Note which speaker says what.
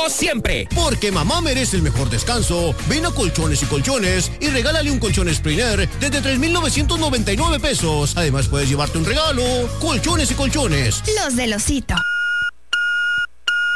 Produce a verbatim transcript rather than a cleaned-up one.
Speaker 1: Osito siempre.
Speaker 2: Porque mamá merece el mejor descanso. Ven a Colchones y Colchones y regálale un colchón Spriner desde tres mil novecientos noventa y nueve pesos. Además puedes llevarte un regalo. Colchones y Colchones.
Speaker 3: Los del Osito.